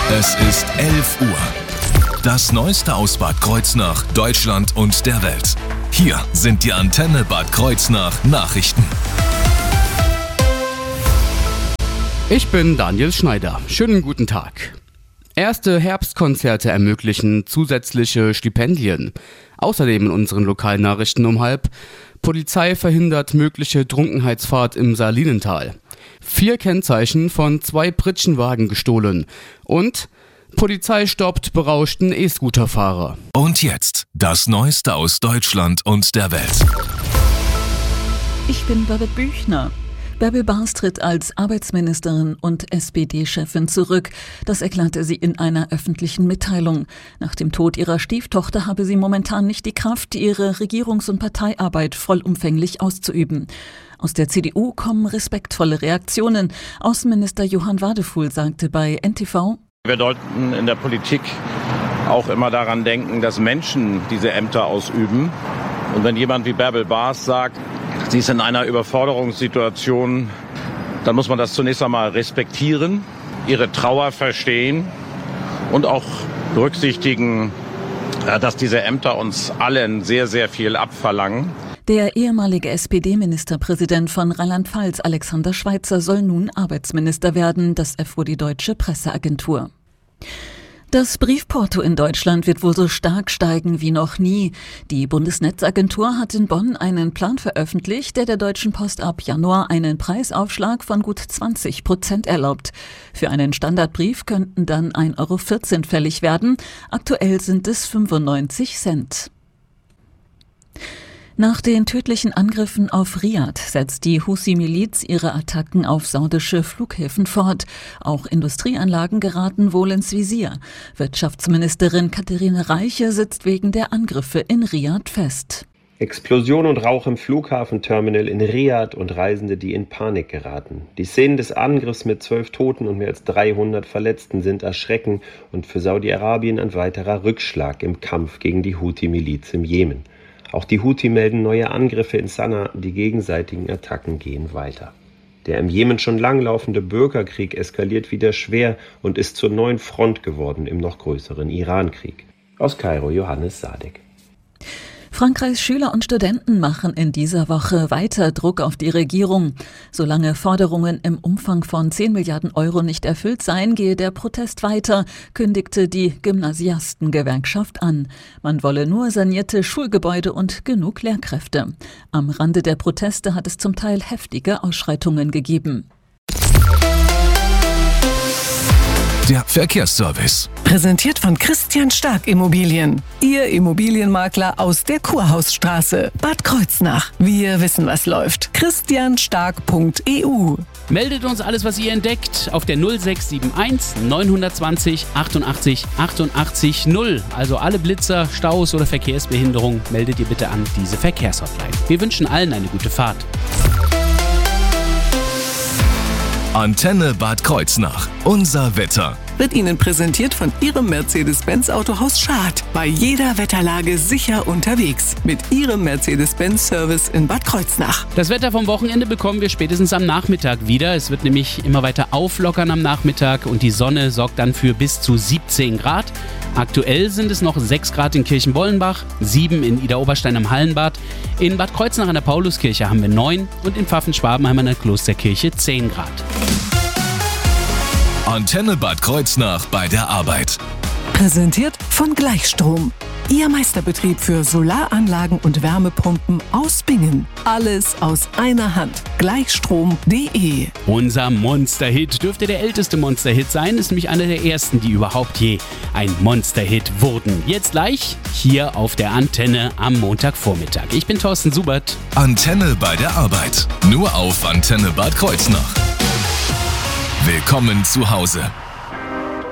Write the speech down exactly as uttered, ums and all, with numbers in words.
Es ist elf Uhr. Das Neueste aus Bad Kreuznach, Deutschland und der Welt. Hier sind die Antenne Bad Kreuznach Nachrichten. Ich bin Daniel Schneider. Schönen guten Tag. Erste Herbstkonzerte ermöglichen zusätzliche Stipendien. Außerdem in unseren Lokalnachrichten um halb: Polizei verhindert mögliche Trunkenheitsfahrt im Salinental. Vier Kennzeichen von zwei Pritschenwagen gestohlen. Und Polizei stoppt berauschten E-Scooter-Fahrer. Und jetzt das Neueste aus Deutschland und der Welt. Ich bin Babette Büchner. Bärbel Bas tritt als Arbeitsministerin und S P D-Chefin zurück. Das erklärte sie in einer öffentlichen Mitteilung. Nach dem Tod ihrer Stieftochter habe sie momentan nicht die Kraft, ihre Regierungs- und Parteiarbeit vollumfänglich auszuüben. Aus der C D U kommen respektvolle Reaktionen. Außenminister Johann Wadefuhl sagte bei N T V: Wir sollten in der Politik auch immer daran denken, dass Menschen diese Ämter ausüben. Und wenn jemand wie Bärbel Bas sagt, sie ist in einer Überforderungssituation, dann muss man das zunächst einmal respektieren, ihre Trauer verstehen und auch berücksichtigen, dass diese Ämter uns allen sehr, sehr viel abverlangen. Der ehemalige S P D-Ministerpräsident von Rheinland-Pfalz, Alexander Schweitzer, soll nun Arbeitsminister werden. Das erfuhr die Deutsche Presseagentur. Das Briefporto in Deutschland wird wohl so stark steigen wie noch nie. Die Bundesnetzagentur hat in Bonn einen Plan veröffentlicht, der der Deutschen Post ab Januar einen Preisaufschlag von gut zwanzig Prozent erlaubt. Für einen Standardbrief könnten dann ein Euro vierzehn fällig werden. Aktuell sind es fünfundneunzig Cent. Nach den tödlichen Angriffen auf Riad setzt die Husi-Miliz ihre Attacken auf saudische Flughäfen fort. Auch Industrieanlagen geraten wohl ins Visier. Wirtschaftsministerin Katharina Reiche sitzt wegen der Angriffe in Riad fest. Explosion und Rauch im Flughafenterminal in Riad und Reisende, die in Panik geraten. Die Szenen des Angriffs mit zwölf Toten und mehr als dreihundert Verletzten sind erschreckend und für Saudi-Arabien ein weiterer Rückschlag im Kampf gegen die Houthi-Miliz im Jemen. Auch die Houthi melden neue Angriffe in Sanaa, die gegenseitigen Attacken gehen weiter. Der im Jemen schon langlaufende Bürgerkrieg eskaliert wieder schwer und ist zur neuen Front geworden im noch größeren Irankrieg. Aus Kairo Johannes Sadek. Frankreichs Schüler und Studenten machen in dieser Woche weiter Druck auf die Regierung. Solange Forderungen im Umfang von zehn Milliarden Euro nicht erfüllt seien, gehe der Protest weiter, kündigte die Gymnasiastengewerkschaft an. Man wolle nur sanierte Schulgebäude und genug Lehrkräfte. Am Rande der Proteste hat es zum Teil heftige Ausschreitungen gegeben. Der Verkehrsservice. Präsentiert von Christian Stark Immobilien. Ihr Immobilienmakler aus der Kurhausstraße, Bad Kreuznach. Wir wissen, was läuft. christian stark punkt e u. Meldet uns alles, was ihr entdeckt, auf der null sechs sieben eins neun zwei null achtundachtzig achtundachtzig null. Also alle Blitzer, Staus oder Verkehrsbehinderung meldet ihr bitte an diese Verkehrshotline. Wir wünschen allen eine gute Fahrt. Antenne Bad Kreuznach. Unser Wetter. Wird Ihnen präsentiert von Ihrem Mercedes-Benz-Autohaus Schad. Bei jeder Wetterlage sicher unterwegs. Mit Ihrem Mercedes-Benz-Service in Bad Kreuznach. Das Wetter vom Wochenende bekommen wir spätestens am Nachmittag wieder. Es wird nämlich immer weiter auflockern am Nachmittag und die Sonne sorgt dann für bis zu siebzehn Grad. Aktuell sind es noch sechs Grad in Kirchenbollenbach, sieben in Idar-Oberstein am Hallenbad. In Bad Kreuznach an der Pauluskirche haben wir neun und in Pfaffen-Schwabenheim an der Klosterkirche zehn Grad. Antenne Bad Kreuznach bei der Arbeit. Präsentiert von Gleichstrom. Ihr Meisterbetrieb für Solaranlagen und Wärmepumpen aus Bingen. Alles aus einer Hand. Gleichstrom punkt de. Unser Monsterhit dürfte der älteste Monsterhit sein, ist nämlich einer der ersten, die überhaupt je ein Monsterhit wurden. Jetzt gleich hier auf der Antenne am Montagvormittag. Ich bin Thorsten Subert. Antenne bei der Arbeit. Nur auf Antenne Bad Kreuznach. Willkommen zu Hause.